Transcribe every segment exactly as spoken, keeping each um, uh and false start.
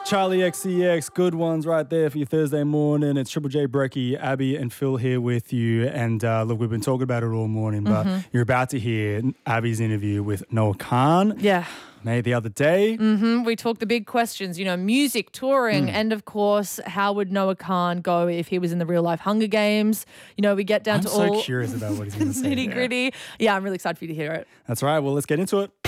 Charlie X C X, good ones right there for your Thursday morning. It's Triple J, Brecky, Abby and Phil here with you. And uh, look, we've been talking about it all morning, but mm-hmm. you're about to hear Abby's interview with Noah Kahan. Yeah. Made the other day. Mm-hmm. We talked the big questions, you know, music, touring, mm. and of course, how would Noah Kahan go if he was in the real life Hunger Games? You know, we get down I'm to so all curious about what he's going to say. Nitty gritty. Yeah, I'm really excited for you to hear it. That's right. Well, let's get into it.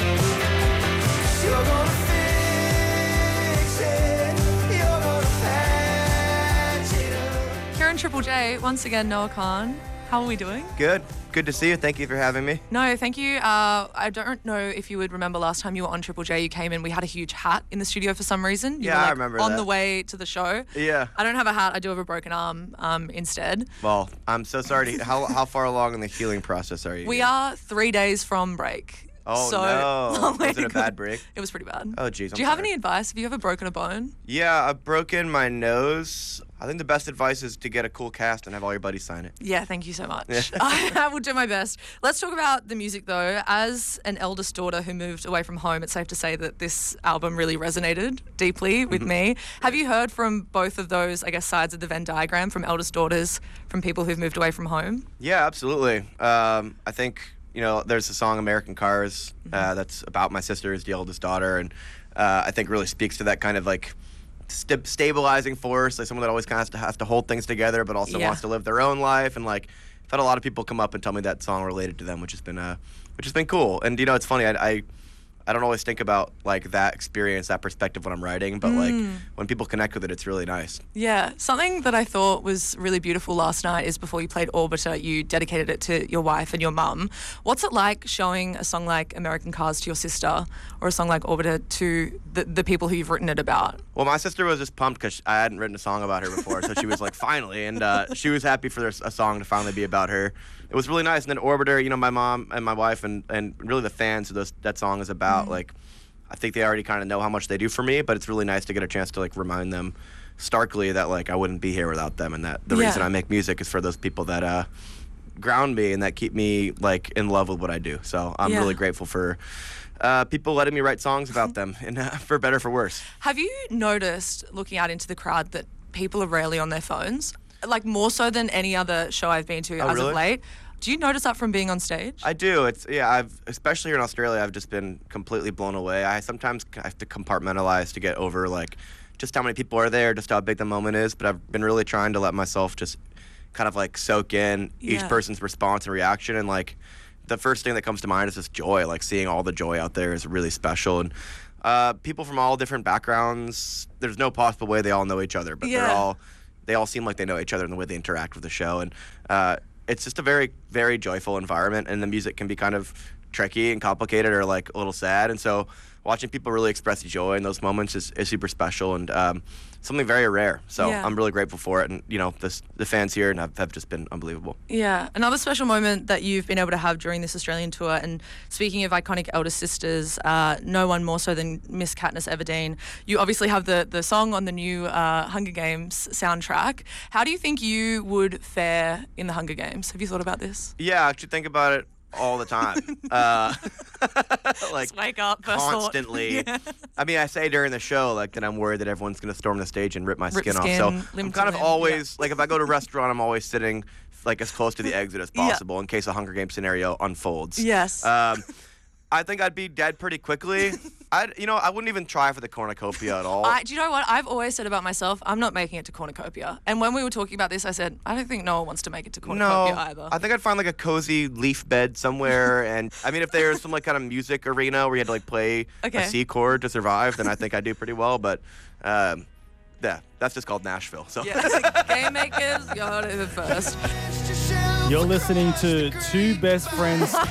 Triple J, once again, Noah Kahan. How are we doing? Good. Good to see you. Thank you for having me. No, thank you. Uh, I don't know if you would remember last time you were on Triple J, you came in, we had a huge hat in the studio for some reason. You yeah, were like I remember on that. the way to the show. Yeah. I don't have a hat. I do have a broken arm um, instead. Well, I'm so sorry. To, how, how far along in the healing process are you? We are three days from break. Oh, so, no. Oh was it a bad break? It was pretty bad. Oh, geez. I'm Do you have sorry. any advice? Have you ever broken a bone? Yeah, I've broken my nose. I think the best advice is to get a cool cast and have all your buddies sign it. Yeah, thank you so much. I, I will do my best. Let's talk about the music, though. As an eldest daughter who moved away from home, it's safe to say that this album really resonated deeply with me. Have you heard from both of those, I guess, sides of the Venn diagram, from eldest daughters, from people who've moved away from home? Yeah, absolutely. Um, I think... You know, there's a song, American Cars, uh, mm-hmm. that's about my sister, who's the eldest daughter, and uh, I think really speaks to that kind of, like, st- stabilizing force, like someone that always kind of has to, have to hold things together, but also yeah. wants to live their own life, and, like, I've had a lot of people come up and tell me that song related to them, which has been, uh, which has been cool. And, you know, it's funny, I... I I don't always think about, like, that experience, that perspective when I'm writing, but, mm. like, when people connect with it, it's really nice. Yeah. Something that I thought was really beautiful last night is before you played Orbiter, you dedicated it to your wife and your mum. What's it like showing a song like American Cars to your sister or a song like Orbiter to the, the people who you've written it about? Well, my sister was just pumped because I hadn't written a song about her before, so she was like, finally, and uh, she was happy for a song to finally be about her. It was really nice. And then Orbiter, you know, my mom and my wife and, and really the fans who those, that song is about, mm. like, I think they already kind of know how much they do for me, but it's really nice to get a chance to, like, remind them starkly that, like, I wouldn't be here without them, and that the yeah. reason I make music is for those people that uh, ground me and that keep me, like, in love with what I do. So I'm yeah. really grateful for uh, people letting me write songs about them, and uh, for better or for worse. Have you noticed, looking out into the crowd, that people are rarely on their phones? Like, more so than any other show I've been to oh, as really? of late. Do you notice that from being on stage? I do. It's yeah. I've especially here in Australia, I've just been completely blown away. I sometimes have to compartmentalize to get over like just how many people are there, just how big the moment is. But I've been really trying to let myself just kind of like soak in yeah. each person's response and reaction. And like the first thing that comes to mind is just joy. Like seeing all the joy out there is really special. And uh, people from all different backgrounds. There's no possible way they all know each other, but yeah. they're all they all seem like they know each other in the way they interact with the show. And uh, it's just a very, very joyful environment, and the music can be kind of tricky and complicated or like a little sad. And so watching people really express joy in those moments is, is super special and um, something very rare. So yeah. I'm really grateful for it. And, you know, this, the fans here and have, have just been unbelievable. Yeah. Another special moment that you've been able to have during this Australian tour, and speaking of iconic elder sisters, uh, no one more so than Miss Katniss Everdeen. You obviously have the, the song on the new uh, Hunger Games soundtrack. How do you think you would fare in the Hunger Games? Have you thought about this? Yeah, I actually think about it all the time. uh, like Just wake up, first constantly. Yeah. I mean, I say during the show, like, that I'm worried that everyone's going to storm the stage and rip my Rip skin, skin, off. So limb I'm to kind of limb, always, yeah. like, if I go to a restaurant, I'm always sitting, like, as close to the exit as Yeah. possible in case a Hunger Games scenario unfolds. Yes. Um, I think I'd be dead pretty quickly. I, you know, I wouldn't even try for the cornucopia at all. I, do you know what? I've always said about myself, I'm not making it to cornucopia. And when we were talking about this, I said, I don't think Noah wants to make it to cornucopia no, either. I think I'd find like a cozy leaf bed somewhere. And I mean, if there's some like kind of music arena where you had to like play Okay. a C chord to survive, then I think I'd do pretty well. But um, yeah, that's just called Nashville. So Yeah, game makers, you heard it first. You're listening to Two Best Friends